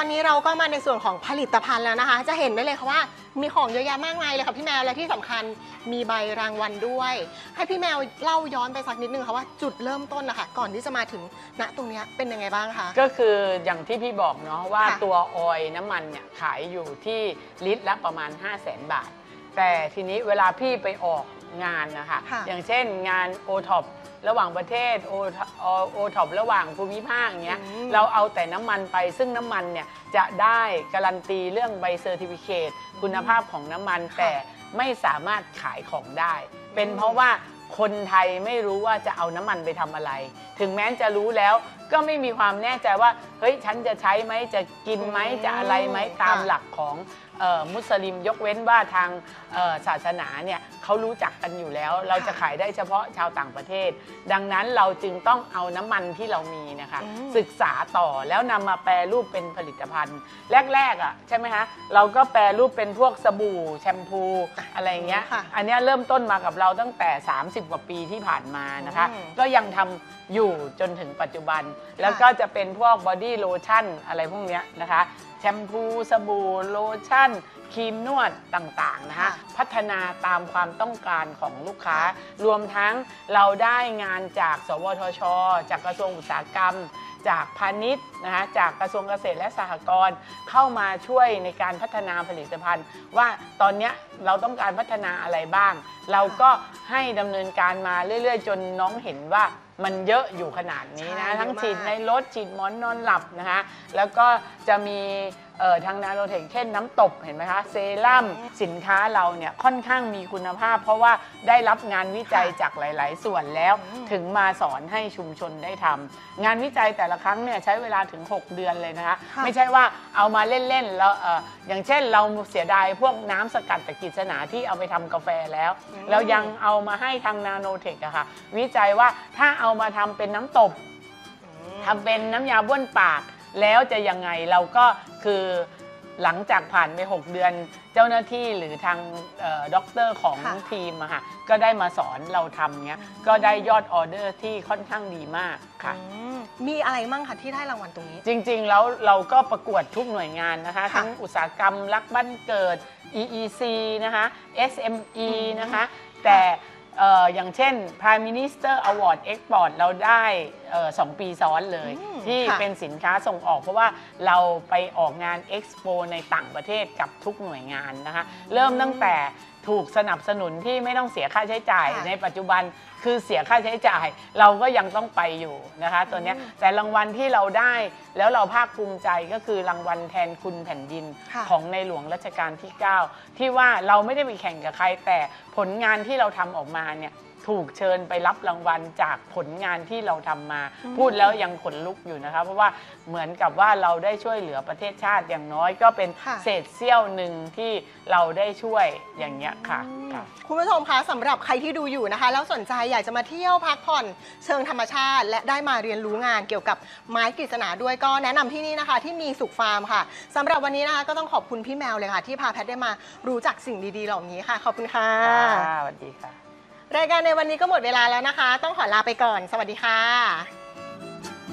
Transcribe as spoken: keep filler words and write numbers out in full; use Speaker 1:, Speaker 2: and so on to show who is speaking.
Speaker 1: อนนี้เราก็มาในส่วนของผลิตภัณฑ์แล้วนะคะจะเห็นได้เลยค่ะว่ามีของเยอะแยะมากมายเลยค่ะพี่แมวและที่สำคัญมีใบรางวัลด้วยให้พี่แมวเล่าย้อนไปสักนิดนึงค่ะว่าจุดเริ่มต้นนะคะก่อนที่จะมาถึงณตรงนี้เป็นยังไงบ้างคะ
Speaker 2: ก็คืออย่างที่พี่บอกเนาะว่าตัวออยล์น้ำมันเนี่ยขายอยู่ที่ลิตรละประมาณ ห้าแสน บาทแต่ทีนี้เวลาพี่ไปออกงานนะคะอย่างเช่นงานโอท็อประหว่างประเทศโอโอท็อประหว่างภูมิภาคอย่างเงี้ยเราเอาแต่น้ำมันไปซึ่งน้ำมันเนี่ยจะได้การันตีเรื่องใบเซอร์ติฟิเคตคุณภาพของน้ำมันแต่ไม่สามารถขายของได้เป็นเพราะว่าคนไทยไม่รู้ว่าจะเอาน้ำมันไปทำอะไรถึงแม้จะรู้แล้วก็ไม่มีความแน่ใจว่าเฮ้ยฉันจะใช้ไหมจะกินไหมจะอะไรไหมตามหลักของมุสลิมยกเว้นว่าทางศาสนาเนี่ยเขารู้จักกันอยู่แล้วเราจะขายได้เฉพาะชาวต่างประเทศดังนั้นเราจึงต้องเอาน้ำมันที่เรามีนะคะศึกษาต่อแล้วนำมาแปรรูปเป็นผลิตภัณฑ์แรกๆอ่ะใช่ไหมคะเราก็แปรรูปเป็นพวกสบู่แชมพูอะไรเงี้ยอันนี้เริ่มต้นมากับเราตั้งแต่สามสิบกว่าปีที่ผ่านมานะคะก็ยังทำอยู่จนถึงปัจจุบันแล้วก็จะเป็นพวกบอดี้โลชั่นอะไรพวกนี้นะคะแชมพูสบู่โลชั่นครีมนวดต่างๆนะคะพัฒนาตามความต้องการของลูกค้ารวมทั้งเราได้งานจากสวทช.จากกระทรวงอุตสาหกรรมจากพาณิชย์นะคะจากกระทรวงเกษตรและสหกรณ์เข้ามาช่วยในการพัฒนาผลิตภัณฑ์ว่าตอนนี้เราต้องการพัฒนาอะไรบ้างเราก็ให้ดำเนินการมาเรื่อยๆจนน้องเห็นว่ามันเยอะอยู่ขนาดนี้นะทั้งฉีดในรถฉีดหมอนนอนหลับนะคะแล้วก็จะมีทางนาโนเทคเช่นน้ำตบเห็นไหมคะเซรั่มสินค้าเราเนี่ยค่อนข้างมีคุณภาพเพราะว่าได้รับงานวิจัยจากหลายๆส่วนแล้วถึงมาสอนให้ชุมชนได้ทำงานวิจัยแต่ละครั้งเนี่ยใช้เวลาถึงหกเดือนเลยนะคะไม่ใช่ว่าเอามาเล่นๆแล้วอย่างเช่นเราเสียดายพวกน้ำสกัดจากกิจสนาที่เอาไปทำกาแฟแล้วแล้วยังเอามาให้ทางนาโนเทคอะค่ะวิจัยว่าถ้าเอามาทำเป็นน้ำตบทำเป็นน้ำยาบ้วนปากแล้วจะยังไงเราก็คือหลังจากผ่านไปหกเดือนเจ้าหน้าที่หรือทางด็อกเตอร์ของทีมอะค่ะก็ได้มาสอนเราทำเนี้ยก็ได้ยอดออเดอร์ที่ค่อนข้างดีมากค่ะ
Speaker 1: มีอะไรมั่งคะที่ได้รางวัลตรงนี้
Speaker 2: จริงๆแล้วเราก็ประกวดทุกหน่วยงานนะคะทั้งอุตสาหกรรมรักบ้านเกิด อี อี ซี นะคะ เอส เอ็ม อี นะคะแต่อย่างเช่น Prime Minister Award Export เราได้สองปีซ้อนเลยที่เป็นสินค้าส่งออกเพราะว่าเราไปออกงาน Expo ในต่างประเทศกับทุกหน่วยงานนะคะเริ่มตั้งแต่ถูกสนับสนุนที่ไม่ต้องเสียค่าใช้จ่ายในปัจจุบันคือเสียค่าใช้จ่ายเราก็ยังต้องไปอยู่นะคะตัวนี้แต่รางวัลที่เราได้แล้วเราภาคภูมิใจก็คือรางวัลแทนคุณแผ่นดินของในหลวงรัชกาลที่เก้าที่ว่าเราไม่ได้ไปแข่งกับใครแต่ผลงานที่เราทำออกมาเนี่ยถูกเชิญไปรับรางวัลจากผลงานที่เราทำมาพูดแล้วยังขนลุกอยู่นะคะเพราะว่าเหมือนกับว่าเราได้ช่วยเหลือประเทศชาติอย่างน้อยก็เป็นเศษเสี้ยวหนึ่งที่เราได้ช่วยอย่างเงี้ยค่ะ
Speaker 1: คุณผู้ชมคะสำหรับใครที่ดูอยู่นะคะแล้วสนใจอยากจะมาเที่ยวพักผ่อนเชิงธรรมชาติและได้มาเรียนรู้งานเกี่ยวกับไม้กฤษณาด้วยก็แนะนำที่นี่นะคะที่มีสุขฟาร์มค่ะสำหรับวันนี้นะคะก็ต้องขอบคุณพี่แมวเลยค่ะที่พาแพทย์ได้มารู้จักสิ่งดีๆเหล่านี้ค่ะขอบคุณค่ะ
Speaker 2: สวัสดีค่ะ
Speaker 1: รายการในวันนี้ก็หมดเวลาแล้วนะคะต้องขอลาไปก่อนสวัสดีค่ะ